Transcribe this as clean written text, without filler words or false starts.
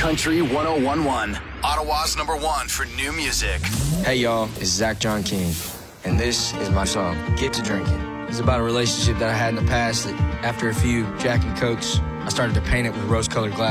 Country 1011, Ottawa's #1 for new music. Hey y'all, it's Zach John King, and this is my song, Get to Drinking. It's about a relationship that I had in the past that after a few Jack and Cokes, I started to paint it with rose-colored glasses.